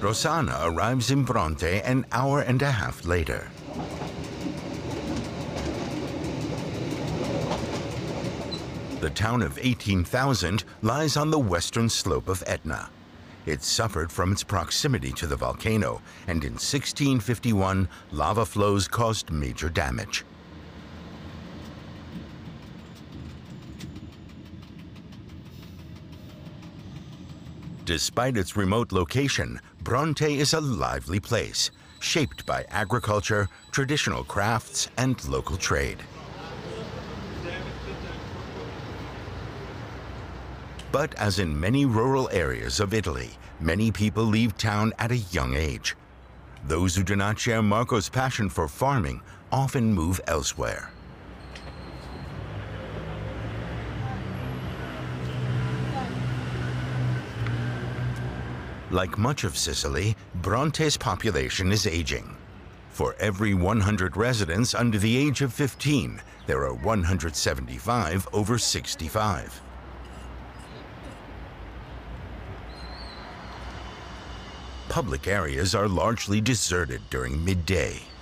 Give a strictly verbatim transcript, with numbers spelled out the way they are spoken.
Rossana arrives in Bronte an hour and a half later. The town of eighteen thousand lies on the western slope of Etna. It suffered from its proximity to the volcano, and in sixteen fifty-one, lava flows caused major damage. Despite its remote location, Bronte is a lively place, shaped by agriculture, traditional crafts, and local trade. But as in many rural areas of Italy, many people leave town at a young age. Those who do not share Marco's passion for farming often move elsewhere. Like much of Sicily, Bronte's population is aging. For every one hundred residents under the age of fifteen, there are one hundred seventy-five over sixty-five. Public areas are largely deserted during midday.